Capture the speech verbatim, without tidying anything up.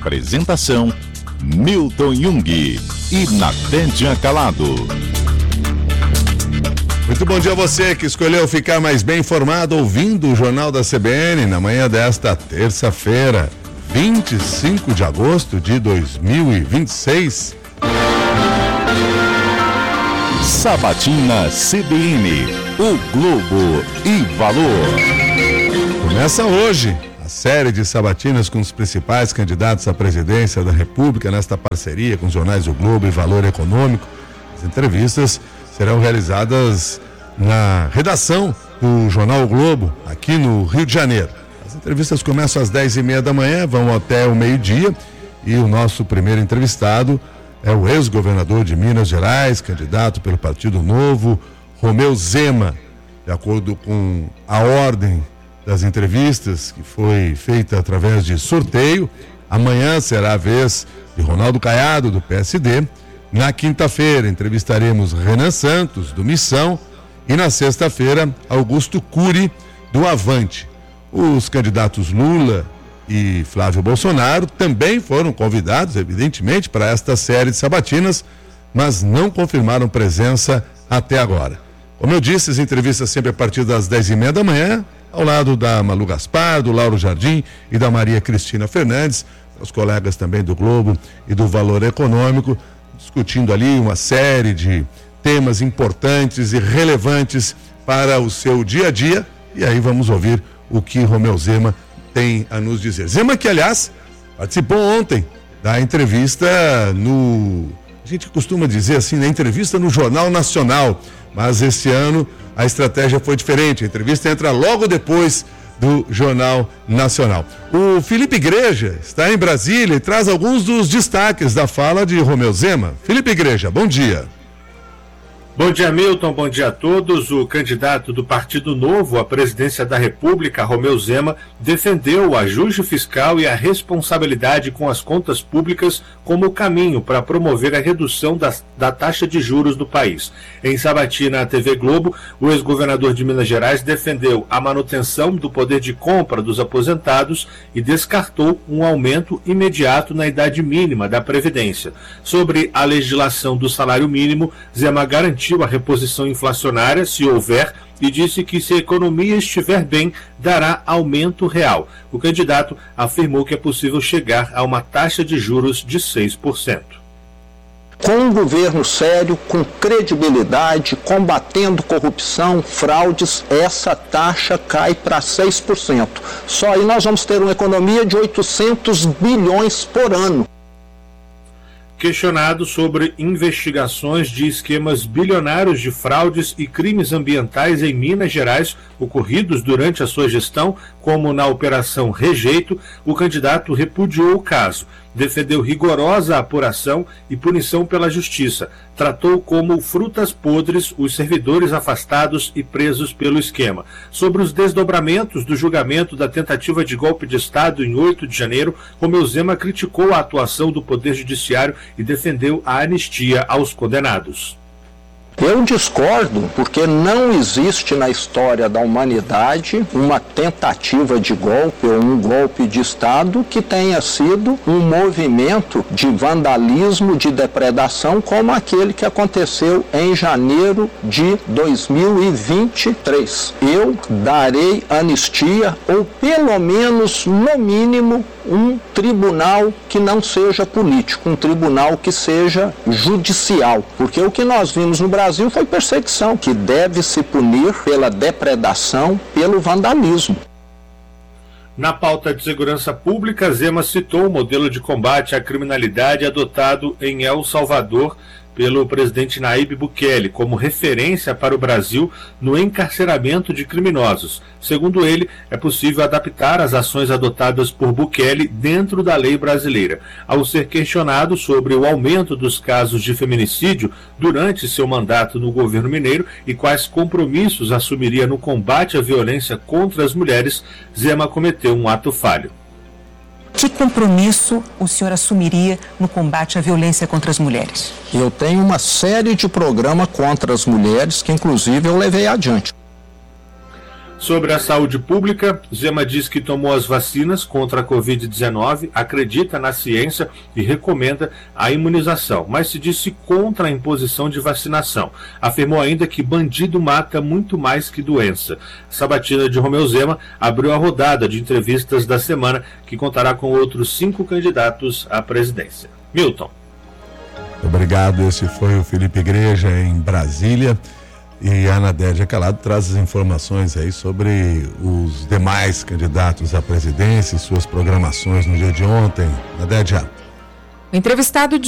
Apresentação: Milton Jung e Natédia Calado. Muito bom dia a você que escolheu ficar mais bem informado ouvindo o Jornal da C B N na manhã desta terça-feira, vinte e cinco de agosto de dois mil e vinte e seis. Sabatina C B N, o Globo e Valor. Começa hoje a série de sabatinas com os principais candidatos à presidência da República nesta parceria com os jornais O Globo e Valor Econômico. As entrevistas serão realizadas na redação do Jornal O Globo, aqui no Rio de Janeiro. As entrevistas começam às dez e meia da manhã, vão até o meio-dia, e o nosso primeiro entrevistado é o ex-governador de Minas Gerais, candidato pelo Partido Novo, Romeu Zema. De acordo com a ordem das entrevistas, que foi feita através de sorteio, amanhã será a vez de Ronaldo Caiado, do P S D. Na quinta-feira, entrevistaremos Renan Santos, do Missão, e na sexta-feira, Augusto Cury, do Avante. Os candidatos Lula e Flávio Bolsonaro também foram convidados, evidentemente, para esta série de sabatinas, mas não confirmaram presença até agora. Como eu disse, as entrevistas sempre a partir das dez e meia da manhã, ao lado da Malu Gaspar, do Lauro Jardim e da Maria Cristina Fernandes, os colegas também do Globo e do Valor Econômico, discutindo ali uma série de temas importantes e relevantes para o seu dia a dia. E aí vamos ouvir o que Romeu Zema tem a nos dizer. Zema que, aliás, participou ontem da entrevista no... A gente costuma dizer assim, na entrevista no Jornal Nacional, mas esse ano a estratégia foi diferente. A entrevista entra logo depois do Jornal Nacional. O Felipe Igreja está em Brasília e traz alguns dos destaques da fala de Romeu Zema. Felipe Igreja, bom dia. Bom dia, Milton, bom dia a todos. O candidato do Partido Novo à presidência da República, Romeu Zema, defendeu o ajuste fiscal e a responsabilidade com as contas públicas como o caminho para promover a redução da, da taxa de juros do país. Em sabatina à T V Globo, o ex-governador de Minas Gerais defendeu a manutenção do poder de compra dos aposentados e descartou um aumento imediato na idade mínima da Previdência. Sobre a legislação do salário mínimo, Zema garantiu a reposição inflacionária, se houver, e disse que se a economia estiver bem, dará aumento real. O candidato afirmou que é possível chegar a uma taxa de juros de seis por cento. Com um governo sério, com credibilidade, combatendo corrupção, fraudes, essa taxa cai para seis por cento. Só aí nós vamos ter uma economia de oitocentos bilhões por ano. Questionado sobre investigações de esquemas bilionários de fraudes e crimes ambientais em Minas Gerais ocorridos durante a sua gestão, como na Operação Rejeito, o candidato repudiou o caso, defendeu rigorosa apuração e punição pela Justiça, tratou como frutas podres os servidores afastados e presos pelo esquema. Sobre os desdobramentos do julgamento da tentativa de golpe de Estado em oito de janeiro, Romeu Zema criticou a atuação do Poder Judiciário e defendeu a anistia aos condenados. Eu discordo, porque não existe na história da humanidade uma tentativa de golpe ou um golpe de Estado que tenha sido um movimento de vandalismo, de depredação, como aquele que aconteceu em janeiro de dois mil e vinte e três. Eu darei anistia, ou pelo menos, no mínimo, um tribunal que não seja político, um tribunal que seja judicial, porque o que nós vimos no Brasil Brasil foi perseguição, que deve se punir pela depredação, pelo vandalismo. Na pauta de segurança pública, Zema citou o modelo de combate à criminalidade adotado em El Salvador pelo presidente Nayib Bukele como referência para o Brasil no encarceramento de criminosos. Segundo ele, é possível adaptar as ações adotadas por Bukele dentro da lei brasileira. Ao ser questionado sobre o aumento dos casos de feminicídio durante seu mandato no governo mineiro e quais compromissos assumiria no combate à violência contra as mulheres, Zema cometeu um ato falho. Que compromisso o senhor assumiria no combate à violência contra as mulheres? Eu tenho uma série de programas contra as mulheres que, inclusive, eu levei adiante. Sobre a saúde pública, Zema diz que tomou as vacinas contra a covid dezenove, acredita na ciência e recomenda a imunização, mas se disse contra a imposição de vacinação. Afirmou ainda que bandido mata muito mais que doença. A sabatina de Romeu Zema abriu a rodada de entrevistas da semana, que contará com outros cinco candidatos à presidência. Milton. Obrigado, esse foi o Felipe Igreja em Brasília. E a Anadédia Calado traz as informações aí sobre os demais candidatos à presidência e suas programações no dia de ontem. Anadédia. O entrevistado de